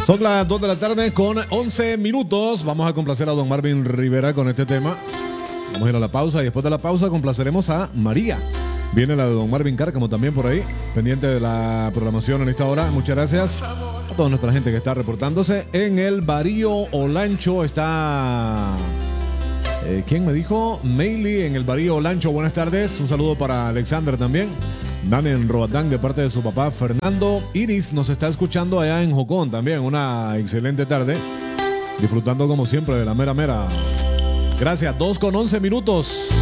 Son las 2 de la tarde con 11 minutos. Vamos a complacer a don Marvin Rivera con este tema. Vamos a ir a la pausa y después de la pausa complaceremos a María. Viene la de don Marvin Cárcamo también por ahí, pendiente de la programación en esta hora. Muchas gracias a toda nuestra gente que está reportándose. En el Barío Olancho está... ¿quién me dijo? Meili en el Barío Olancho. Buenas tardes. Un saludo para Alexander también. Dan en Roatán de parte de su papá Fernando. Iris nos está escuchando allá en Jocón también. Una excelente tarde. Disfrutando como siempre de la mera mera. Gracias. 2 con 11 minutos.